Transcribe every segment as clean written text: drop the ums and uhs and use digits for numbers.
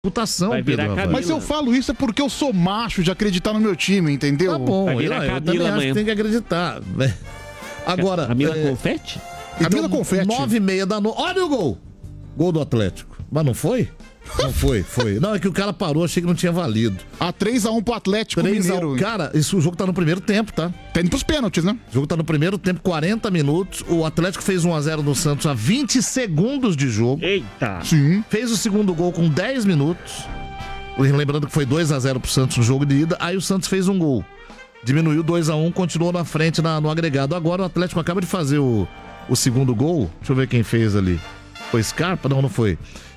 reputação, Vai virar Pedro. Camila. Mas eu falo isso é porque eu sou macho de acreditar no meu time, entendeu? Tá bom, Vai eu virar também Camila acho que amanhã. tem que acreditar. Agora, Camila Confete? Camila Confete. 9h30 da noite. Olha o gol! Gol do Atlético. Mas não foi? Não foi. Não, é que o cara parou, achei que não tinha valido. A 3x1 pro Atlético 3 a 1. Mineiro. Cara, o jogo tá no primeiro tempo, tá? Tá indo pros pênaltis, né? O jogo tá no primeiro tempo, 40 minutos. O Atlético fez 1x0 no Santos a 20 segundos de jogo. Eita! Sim. Fez o segundo gol com 10 minutos. Lembrando que foi 2x0 pro Santos no jogo de ida. Aí o Santos fez um gol. Diminuiu 2x1, continuou na frente no agregado. Agora o Atlético acaba de fazer o segundo gol. Deixa eu ver quem fez ali. Foi Scarpa? Não foi.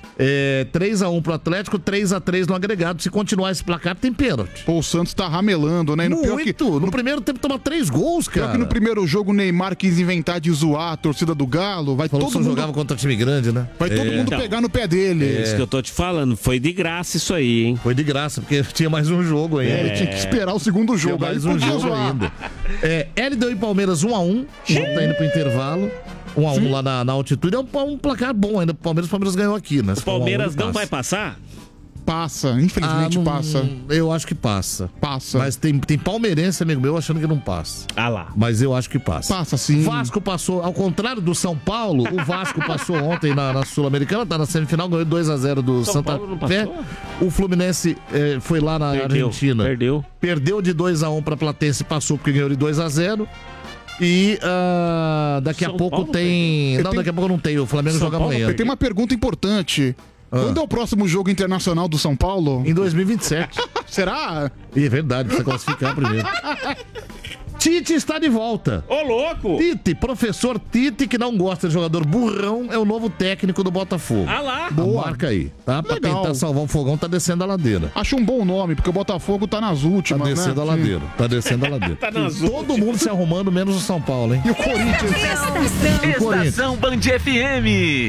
3x1 pro Atlético, 3x3 no agregado. Se continuar esse placar, tem pênalti. Pô, o Santos tá ramelando, né? E no pior que, No primeiro tempo toma 3 gols, cara. pior que no primeiro jogo o Neymar quis inventar de zoar a torcida do Galo. Vai Falou que todo só mundo, jogava contra time grande, né? vai todo mundo Então. pegar no pé dele. Isso que eu tô te falando, foi de graça isso aí, hein? Foi de graça, porque tinha mais um jogo ainda. Ele tinha que esperar o segundo Tinha jogo. mais aí um podia jogo zoar. ainda. LDU e Palmeiras 1x1. Tá indo pro intervalo. 1x1 lá na altitude. É um placar bom ainda. O Palmeiras ganhou aqui, né? O Palmeiras Se for 1 a 1, não vai passa. passar? Passa, infelizmente passa. Eu acho que passa. Passa. Mas tem palmeirense, amigo meu, achando que não passa. Ah lá. Mas eu acho que passa. Passa sim. Vasco passou, ao contrário do São Paulo, o Vasco passou ontem na Sul-Americana, tá na semifinal, ganhou 2x0 do São Santa Paulo não Fé. passou? O Fluminense foi lá na Argentina. Perdeu de 2x1 pra Platense e passou porque ganhou de 2x0. E daqui São a pouco Paulo tem. Não, daqui a pouco não tem. O Flamengo São joga Paulo amanhã. Eu tenho uma pergunta importante. Quando é o próximo jogo internacional do São Paulo? Em 2027. Será? E é verdade, precisa classificar primeiro. Tite está de volta. Ô, louco! Tite, professor Tite, que não gosta de jogador burrão, é o novo técnico do Botafogo. Ah lá! Boa. Marca aí, tá? Pra Legal. tentar salvar o fogão, tá descendo a ladeira. Acho um bom nome, porque o Botafogo tá nas Tá últimas, descendo né? a ladeira. Tá descendo a ladeira. Tá nas Todo mundo se arrumando, menos o São Paulo, hein? E o Corinthians? Estação Band FM.